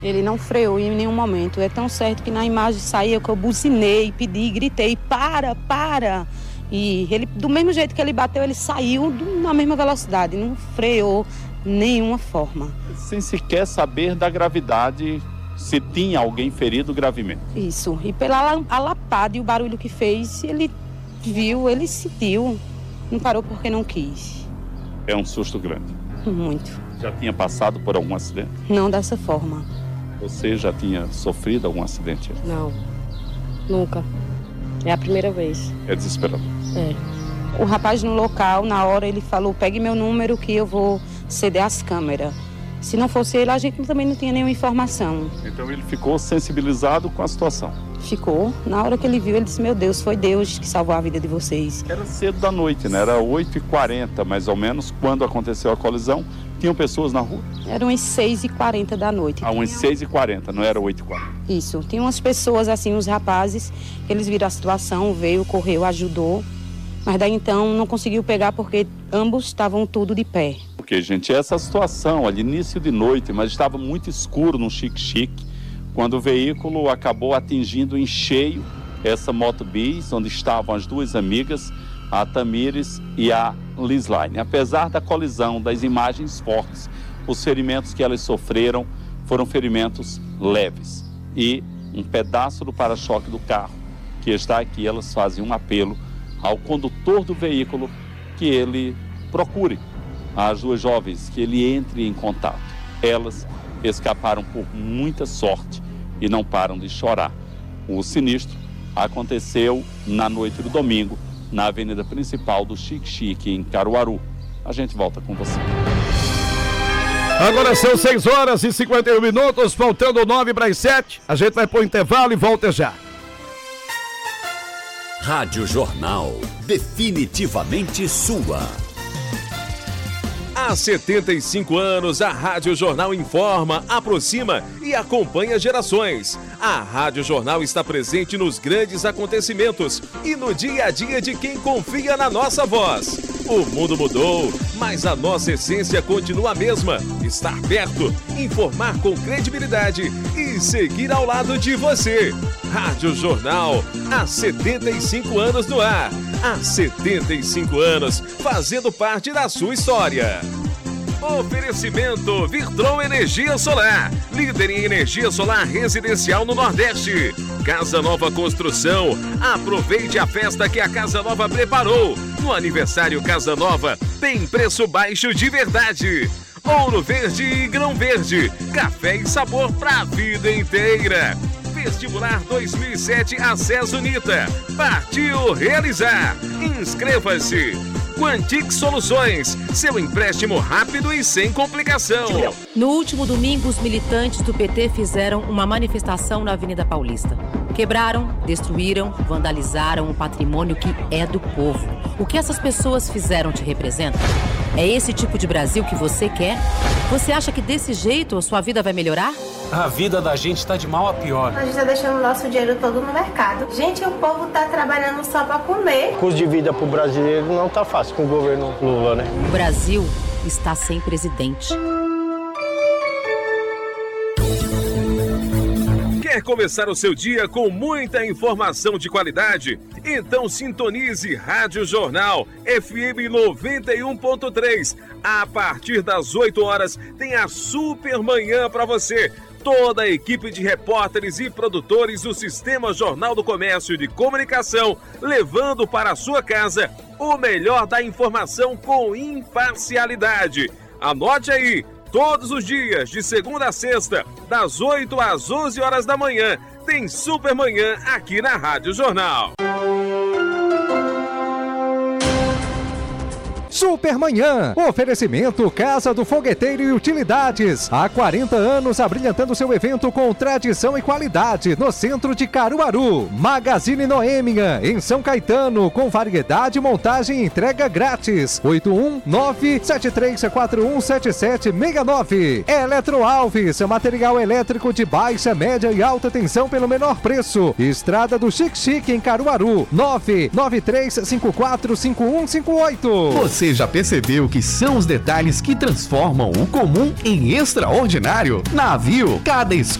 Ele não freou em nenhum momento. É tão certo que na imagem saía que eu buzinei, pedi, gritei, para. E ele, do mesmo jeito que ele bateu, ele saiu na mesma velocidade, não freou nenhuma forma. Sem sequer saber da gravidade, se tinha alguém ferido gravemente. Isso, e pela lapada e o barulho que fez, ele viu, ele sentiu, não parou porque não quis. É um susto grande. Muito. Já tinha passado por algum acidente? Não dessa forma. Você já tinha sofrido algum acidente? Não, nunca. É a primeira vez. É desesperador. É. O rapaz no local, na hora, ele falou, pegue meu número que eu vou ceder as câmeras. Se não fosse ele, a gente também não tinha nenhuma informação. Então ele ficou sensibilizado com a situação? Ficou. Na hora que ele viu, ele disse, meu Deus, foi Deus que salvou a vida de vocês. Era cedo da noite, né? Era 8h40, mais ou menos, quando aconteceu a colisão. Tinham pessoas na rua? Eram umas 6h40 da noite. Umas 6h40, não era 8h40? Isso. Tinha umas pessoas, assim, os rapazes, eles viram a situação, veio, correu, ajudou. Mas daí então não conseguiu pegar porque ambos estavam tudo de pé. Porque, gente, essa situação, ali início de noite, mas estava muito escuro no Xique-Xique, quando o veículo acabou atingindo em cheio essa moto bis, onde estavam as duas amigas, a Tamires e a Lislaine. Apesar da colisão, das imagens fortes, os ferimentos que elas sofreram foram ferimentos leves. E um pedaço do para-choque do carro que está aqui, elas fazem um apelo ao condutor do veículo que ele procure as duas jovens, que ele entre em contato. Elas escaparam por muita sorte e não param de chorar. O sinistro aconteceu na noite do domingo, na avenida principal do Xique-Xique, em Caruaru. A gente volta com você. Agora são 6h51, faltando 9 para as 7. A gente vai pôr o intervalo e volta já. Rádio Jornal, definitivamente sua. Há 75 anos, a Rádio Jornal informa, aproxima e acompanha gerações. A Rádio Jornal está presente nos grandes acontecimentos e no dia a dia de quem confia na nossa voz. O mundo mudou, mas a nossa essência continua a mesma. Estar perto, informar com credibilidade e seguir ao lado de você. Rádio Jornal, há 75 anos no ar. Há 75 anos, fazendo parte da sua história. Oferecimento Virtron Energia Solar, líder em energia solar residencial no Nordeste. Casa Nova Construção, aproveite a festa que a Casa Nova preparou. No aniversário Casa Nova, tem preço baixo de verdade. Ouro Verde e Grão Verde, café e sabor pra vida inteira. Vestibular 2007 Acesso Unita. Partiu realizar. Inscreva-se. Quantic Soluções, seu empréstimo rápido e sem complicação. No último domingo, os militantes do PT fizeram uma manifestação na Avenida Paulista. Quebraram, destruíram, vandalizaram o patrimônio que é do povo. O que essas pessoas fizeram te representa? É esse tipo de Brasil que você quer? Você acha que desse jeito a sua vida vai melhorar? A vida da gente tá de mal a pior. A gente tá deixando o nosso dinheiro todo no mercado. Gente, o povo tá trabalhando só pra comer. O custo de vida pro brasileiro não tá fácil com o governo Lula, né? O Brasil está sem presidente. Quer começar o seu dia com muita informação de qualidade? Então sintonize Rádio Jornal FM 91.3. A partir das 8 horas tem a Super Manhã para você. Toda a equipe de repórteres e produtores do Sistema Jornal do Comércio e de Comunicação, levando para a sua casa o melhor da informação com imparcialidade. Anote aí, todos os dias, de segunda a sexta, das 8 às 11 horas da manhã, tem Super Manhã aqui na Rádio Jornal. Supermanhã, oferecimento Casa do Fogueteiro e Utilidades. Há 40 anos abrilhantando seu evento com tradição e qualidade no centro de Caruaru. Magazine Noêmia, em São Caetano, com variedade, montagem e entrega grátis. 819-7341-7769. Eletro Alves, material elétrico de baixa, média e alta tensão pelo menor preço. Estrada do Xique-Xique em Caruaru. 993545158. Você Você já percebeu que são os detalhes que transformam o comum em extraordinário? Na Avio, cada